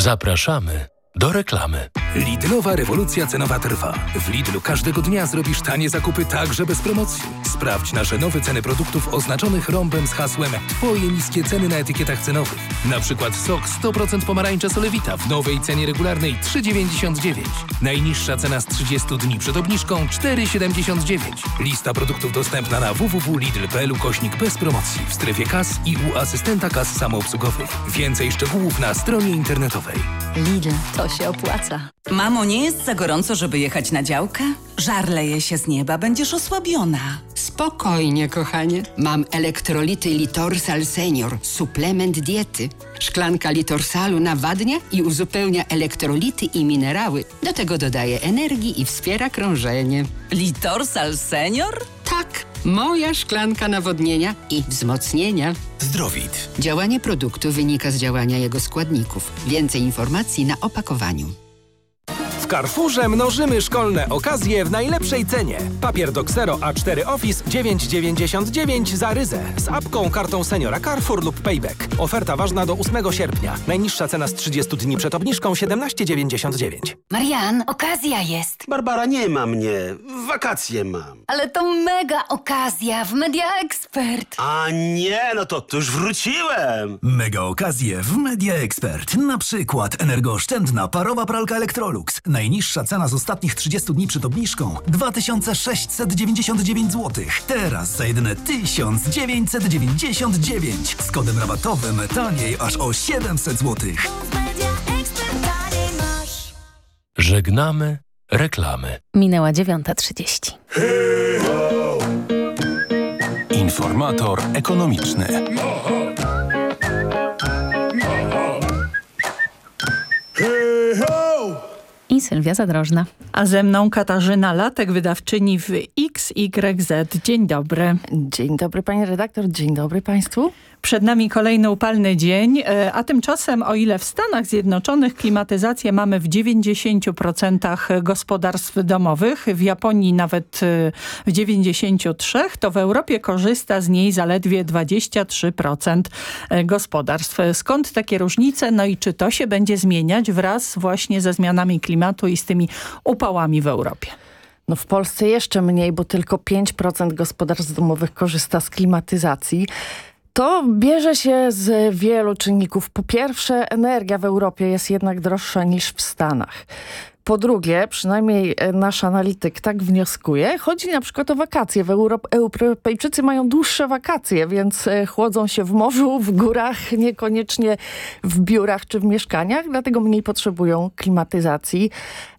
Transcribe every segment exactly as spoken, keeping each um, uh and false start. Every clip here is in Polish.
Zapraszamy do reklamy. Lidlowa rewolucja cenowa trwa. W Lidlu każdego dnia zrobisz tanie zakupy także bez promocji. Sprawdź nasze nowe ceny produktów oznaczonych rąbem z hasłem Twoje niskie ceny na etykietach cenowych. Na przykład sok sto procent pomarańcza Solewita w nowej cenie regularnej trzy dziewięćdziesiąt dziewięć. Najniższa cena z trzydziestu dni przed obniżką cztery siedemdziesiąt dziewięć. Lista produktów dostępna na w w w kropka lidl kropka p l ukośnik bez promocji w strefie kas i u asystenta kas samoobsługowych. Więcej szczegółów na stronie internetowej. Lidl, to się opłaca. Mamo, nie jest za gorąco, żeby jechać na działkę? Żar leje się z nieba, będziesz osłabiona. Spokojnie, kochanie. Mam elektrolity Litorsal Senior, suplement diety. Szklanka Litorsalu nawadnia i uzupełnia elektrolity i minerały. Do tego dodaje energii i wspiera krążenie. Litorsal Senior? Tak, moja szklanka nawodnienia i wzmocnienia. Zdrowit. Działanie produktu wynika z działania jego składników. Więcej informacji na opakowaniu. W Carrefourze mnożymy szkolne okazje w najlepszej cenie. Papier do Xero A cztery Office dziewięć dziewięćdziesiąt dziewięć za ryzę. Z apką, kartą seniora Carrefour lub Payback. Oferta ważna do ósmego sierpnia. Najniższa cena z trzydziestu dni przed obniżką siedemnaście dziewięćdziesiąt dziewięć. Marian, okazja jest. Barbara, nie ma mnie. Wakacje mam. Ale to mega okazja w Media Expert. A nie, no to, to już wróciłem. Mega okazje w Media Expert. Na przykład energooszczędna parowa pralka Electrolux. Najniższa cena z ostatnich trzydziestu dni przed obniżką dwa tysiące sześćset dziewięćdziesiąt dziewięć złotych. Teraz za jedyne tysiąc dziewięćset dziewięćdziesiąt dziewięć. Z kodem rabatowym taniej aż o siedemset złotych. Żegnamy reklamy. Minęła dziewiąta trzydzieści. Informator ekonomiczny. I Sylwia Zadrożna. A ze mną Katarzyna Latek, wydawczyni w X Y Z. Dzień dobry. Dzień dobry pani redaktor, dzień dobry państwu. Przed nami kolejny upalny dzień, a tymczasem o ile w Stanach Zjednoczonych klimatyzację mamy w dziewięćdziesięciu procentach gospodarstw domowych, w Japonii nawet w dziewięćdziesięciu trzech procentach, to w Europie korzysta z niej zaledwie dwadzieścia trzy procent gospodarstw. Skąd takie różnice? No i czy to się będzie zmieniać wraz właśnie ze zmianami klimatu i z tymi upałami w Europie? No w Polsce jeszcze mniej, bo tylko pięć procent gospodarstw domowych korzysta z klimatyzacji. To bierze się z wielu czynników. Po pierwsze, energia w Europie jest jednak droższa niż w Stanach. Po drugie, przynajmniej nasz analityk tak wnioskuje, chodzi na przykład o wakacje. W Europ- Europejczycy mają dłuższe wakacje, więc chłodzą się w morzu, w górach, niekoniecznie w biurach czy w mieszkaniach, dlatego mniej potrzebują klimatyzacji.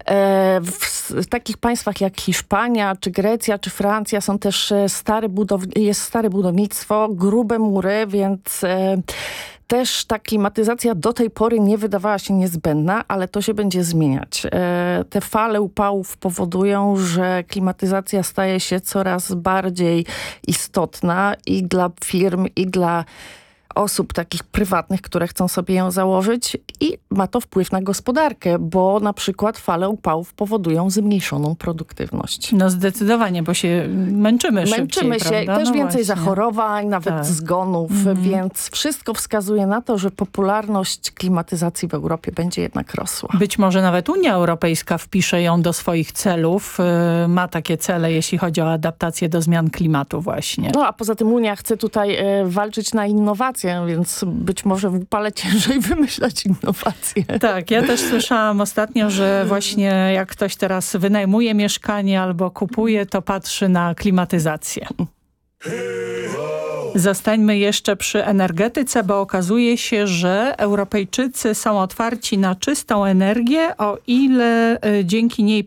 W takich państwach jak Hiszpania, czy Grecja, czy Francja są też stare budow- jest stare budownictwo, grube mury, więc też ta klimatyzacja do tej pory nie wydawała się niezbędna, ale to się będzie zmieniać. Te fale upałów powodują, że klimatyzacja staje się coraz bardziej istotna i dla firm, i dla osób takich prywatnych, które chcą sobie ją założyć i ma to wpływ na gospodarkę, bo na przykład fale upałów powodują zmniejszoną produktywność. No zdecydowanie, bo się męczymy szybciej, Męczymy się, prawda? też No więcej właśnie. zachorowań, nawet tak. zgonów, mm-hmm. więc wszystko wskazuje na to, że popularność klimatyzacji w Europie będzie jednak rosła. Być może nawet Unia Europejska wpisze ją do swoich celów, yy, ma takie cele, jeśli chodzi o adaptację do zmian klimatu właśnie. No a poza tym Unia chce tutaj y, walczyć na innowacje, więc być może w upale ciężej wymyślać innowacje. Tak, ja też słyszałam ostatnio, że właśnie jak ktoś teraz wynajmuje mieszkanie albo kupuje, to patrzy na klimatyzację. Zostańmy jeszcze przy energetyce, bo okazuje się, że Europejczycy są otwarci na czystą energię, o ile y, dzięki niej